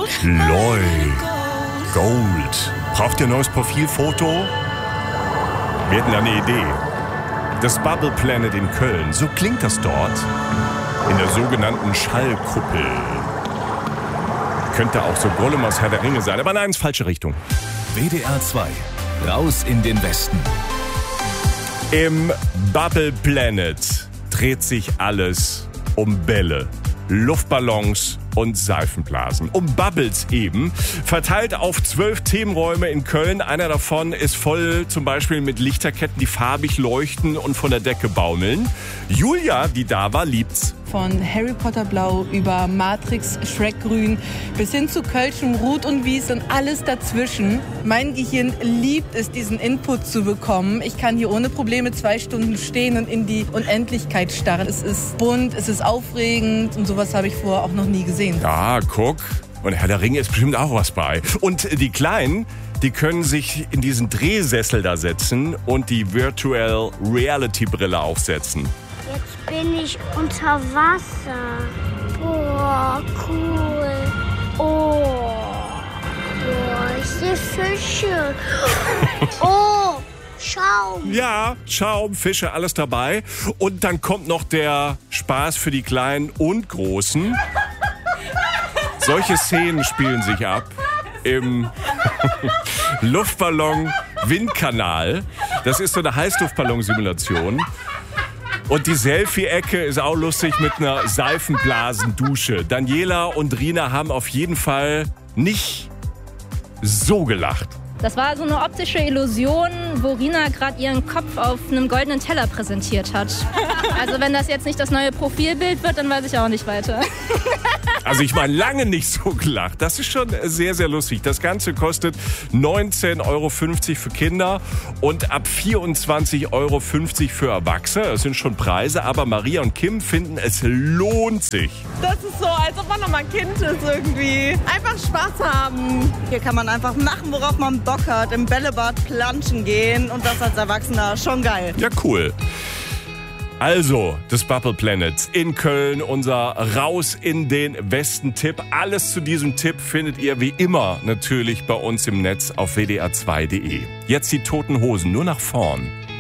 Loi. Gold. Braucht ihr ein neues Profilfoto? Wir hätten eine Idee. Das Bubble Planet in Köln, so klingt das dort. In der sogenannten Schallkuppel. Könnte auch so Gollum aus Herr der Ringe sein, aber nein, ist falsche Richtung. WDR 2. Raus in den Westen. Im Bubble Planet dreht sich alles um Bälle, Luftballons und Seifenblasen. Um Bubbles eben, verteilt auf 12 Themenräume in Köln. Einer davon ist voll zum Beispiel mit Lichterketten, die farbig leuchten und von der Decke baumeln. Julia, die da war, liebt's. Von Harry Potter Blau über Matrix Shrek Grün bis hin zu Kölschem Rot und Wies und alles dazwischen. Mein Gehirn liebt es, diesen Input zu bekommen. Ich kann hier ohne Probleme 2 Stunden stehen und in die Unendlichkeit starren. Es ist bunt, es ist aufregend und sowas habe ich vorher auch noch nie gesehen. Ja, guck. Und Herr der Ringe ist bestimmt auch was bei. Und die Kleinen, die können sich in diesen Drehsessel da setzen und die Virtual Reality Brille aufsetzen. Jetzt bin ich unter Wasser. Boah, cool. Oh, boah, ich sehe Fische. Oh, Schaum. Ja, Schaum, Fische, alles dabei. Und dann kommt noch der Spaß für die Kleinen und Großen. Solche Szenen spielen sich ab im Luftballon-Windkanal. Das ist so eine Heißluftballon-Simulation. Und die Selfie-Ecke ist auch lustig mit einer Seifenblasendusche. Daniela und Rina haben auf jeden Fall nicht so gelacht. Das war so eine optische Illusion, wo Rina gerade ihren Kopf auf einem goldenen Teller präsentiert hat. Also wenn das jetzt nicht das neue Profilbild wird, dann weiß ich auch nicht weiter. Also ich meine, lange nicht so gelacht. Das ist schon sehr, sehr lustig. Das Ganze kostet 19,50 € für Kinder und ab 24,50 € für Erwachsene. Das sind schon Preise, aber Maria und Kim finden, es lohnt sich. Das ist so, als ob man noch mal ein Kind ist irgendwie. Einfach Spaß haben. Hier kann man einfach machen, worauf man Bock hat. Im Bällebad planschen gehen und das als Erwachsener. Schon geil. Ja, cool. Also, das Bubble Planet in Köln, unser Raus in den Westen-Tipp. Alles zu diesem Tipp findet ihr wie immer natürlich bei uns im Netz auf wdr2.de. Jetzt die Toten Hosen, nur nach vorn.